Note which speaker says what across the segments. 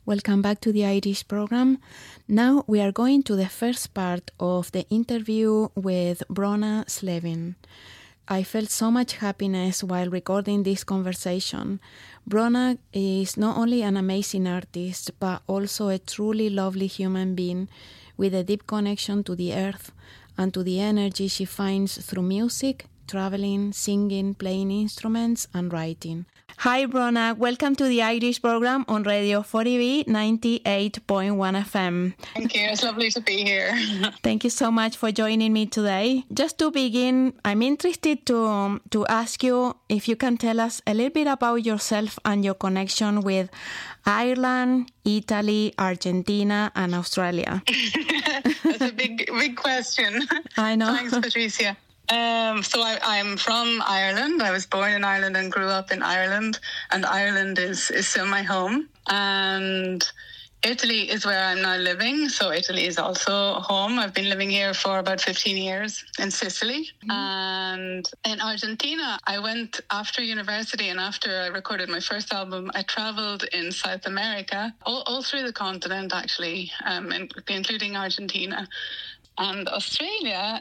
Speaker 1: Welcome back to the Irish program. Now we are going to the first part of the interview with Brona Slevin. I felt so much happiness while recording this conversation. Brona is not only an amazing artist, but also a truly lovely human being with a deep connection to the earth and to the energy she finds through music, traveling, singing, playing instruments, and writing. Hi, Brona. Welcome to the Irish program on Radio 40B 98.1 FM.
Speaker 2: Thank you. It's lovely to be here.
Speaker 1: Thank you so much for joining me today. Just to begin, I'm interested to ask you if you can tell us a little bit about yourself and your connection with Ireland, Italy, Argentina, and Australia.
Speaker 2: That's a big question.
Speaker 1: I know.
Speaker 2: Thanks, Patricia. So I'm from Ireland. I was born in Ireland and grew up in Ireland, and Ireland is still my home. And Italy is where I'm now living, so Italy is also home. I've been living here for about 15 years in Sicily. Mm-hmm. And in Argentina, I went after university, and after I recorded my first album, I traveled in South America, all through the continent, actually, including Argentina. And Australia,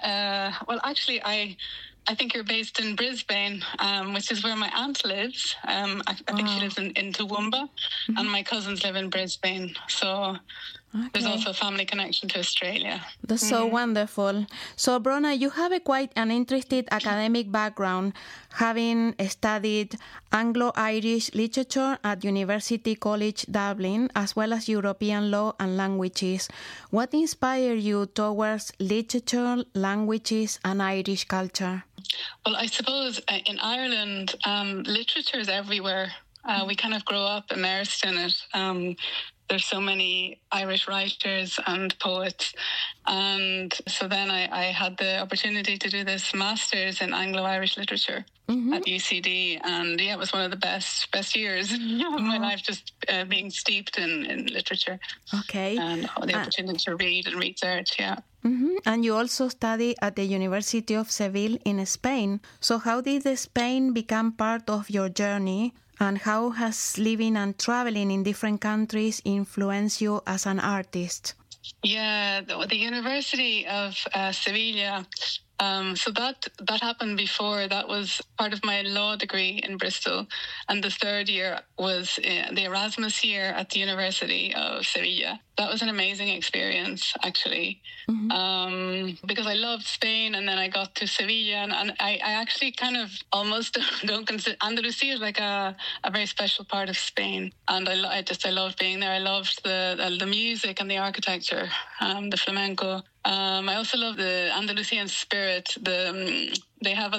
Speaker 2: I think you're based in Brisbane, which is where my aunt lives. I think she lives in Toowoomba, mm-hmm. and my cousins live in Brisbane. So there's also a family connection to Australia.
Speaker 1: That's so wonderful. So, Brona, you have quite an interesting academic background, having studied Anglo-Irish literature at University College Dublin, as well as European law and languages. What inspired you towards literature, languages, and Irish culture?
Speaker 2: Well, I suppose in Ireland, literature is everywhere. We kind of grow up immersed in it. There's so many Irish writers and poets. And so then I had the opportunity to do this master's in Anglo-Irish literature at UCD. And yeah, it was one of the best years of my life, just being steeped in literature.
Speaker 1: Okay.
Speaker 2: And the opportunity to read and research, yeah.
Speaker 1: Mm-hmm. And you also study at the University of Seville in Spain. So how did Spain become part of your journey? And how has living and traveling in different countries influenced you as an artist?
Speaker 2: Yeah, the University of Sevilla. So that happened before. That was part of my law degree in Bristol. And the third year was the Erasmus year at the University of Sevilla. That was an amazing experience, actually, because I loved Spain, and then I got to Sevilla, and I actually kind of almost don't consider Andalusia is like a very special part of Spain, and I loved being there. I loved the music and the architecture, the flamenco. I also love the Andalusian spirit. They have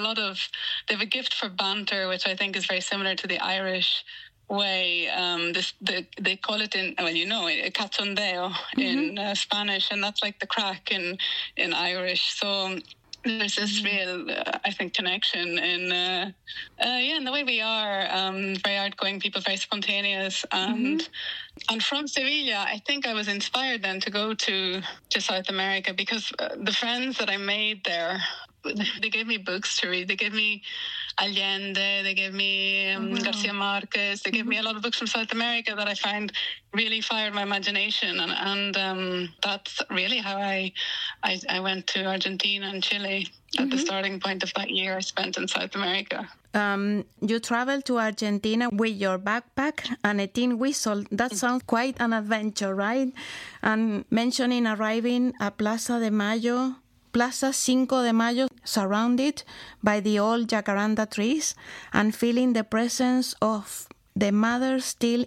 Speaker 2: a gift for banter, which I think is very similar to the Irish way. They call it cachondeo in Spanish, and that's like the crack in Irish. So there's this real, I think, connection in the way we are, very outgoing people, very spontaneous, and from Sevilla, I think I was inspired then to go to South America, because the friends that I made there, they gave me books to read. They gave me Allende, they gave me Garcia Marquez, they gave me a lot of books from South America that I find really fired my imagination, and that's really how I went to Argentina and Chile at the starting point of that year I spent in South America.
Speaker 1: You traveled to Argentina with your backpack and a tin whistle. That sounds quite an adventure, right? And mentioning arriving at Plaza Cinco de Mayo, surrounded by the old jacaranda trees, and feeling the presence of the mother still